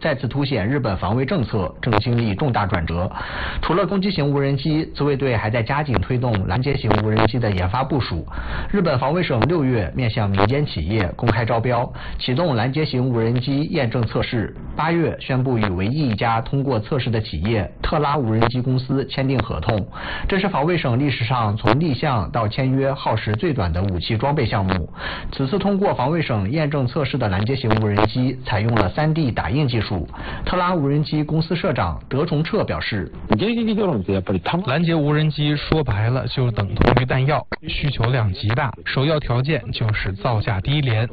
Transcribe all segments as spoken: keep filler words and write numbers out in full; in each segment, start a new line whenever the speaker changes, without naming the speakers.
再次凸显日本防卫政策正经历重大转折。除了攻击型无人机，自卫队还在加紧推动拦截型无人机的研发部署。日本防卫省六月面向民间企业公开招标，启动拦截型无人机验证测试。八月宣布与唯一一家通过测试的企业特拉无人机公司签订合同，这是防卫省历史上从立项到签约耗时最短的武器装备项目。此次通过防卫省验证测试的拦截型无人机采用了 三 D 打印技术。特拉无人机公司社长德崇彻表示，
拦截无人机说白了就等同于弹药，需求量极大，首要条件就是造价低廉。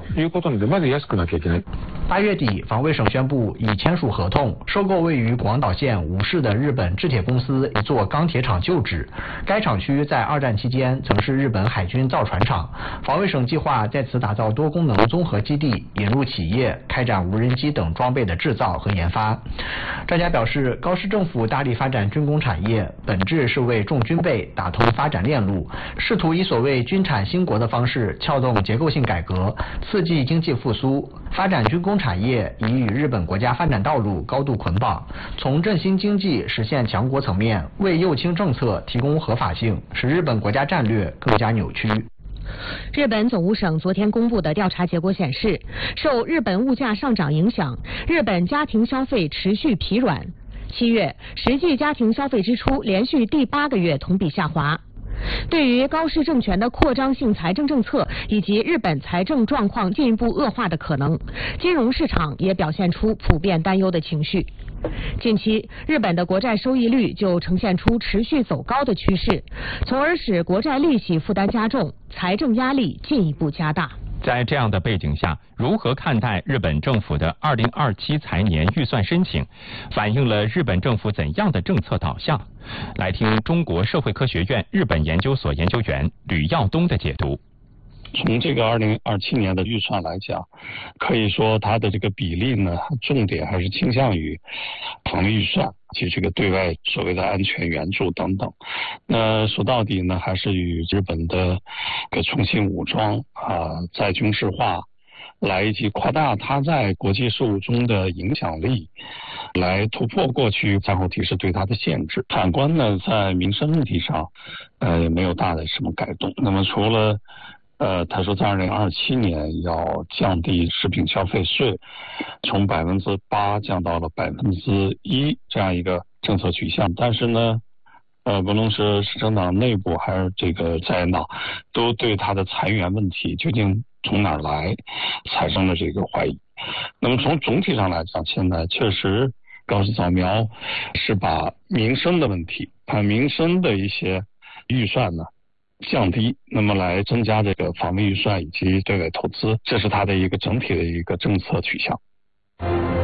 八月底，防卫省宣布已签署合同，收购位于广岛县五市的日本制铁公司一座钢铁厂旧址。该厂区在二战期间曾是日本海军造船厂，防卫省计划在此打造多功能综合基地，引入企业，开展无人机等装备的制造和研发。专家表示，高市政府大力发展军工产业，本质是为重军备打通发展链路，试图以所谓军产兴国的方式撬动结构性改革，刺激经济复苏。发展军工产业已与日本国家发展道路高度捆绑，从振兴经济实现强国层面，为右倾政策提供合法性，使日本国家战略更加扭曲。
日本总务省昨天公布的调查结果显示，受日本物价上涨影响，日本家庭消费持续疲软。七月，实际家庭消费支出连续第八个月同比下滑。对于高市政权的扩张性财政政策以及日本财政状况进一步恶化的可能，金融市场也表现出普遍担忧的情绪。近期，日本的国债收益率就呈现出持续走高的趋势，从而使国债利息负担加重，财政压力进一步加大。
在这样的背景下，如何看待日本政府的二零二七财年预算申请，反映了日本政府怎样的政策导向？来听中国社会科学院日本研究所研究员吕耀东的解读。
从这个二零二七年的预算来讲，可以说它的这个比例呢，重点还是倾向于防卫预算及这个对外所谓的安全援助等等。那说到底呢，还是与日本的个重新武装啊、再军事化，来以及扩大它在国际事务中的影响力，来突破过去战后体制对它的限制。反观呢，在民生问题上，呃，也没有大的什么改动。那么除了呃，他说在二零二七年要降低食品消费税，从百分之八降到了百分之一这样一个政策取向，但是呢，呃，不论是执政党内部还是这个在党，都对他的裁员问题究竟从哪儿来产生了这个怀疑。那么从总体上来讲，现在确实高市早苗是把民生的问题，把民生的一些预算呢降低，那么来增加这个防卫预算以及对外投资，这是它的一个整体的一个政策取向。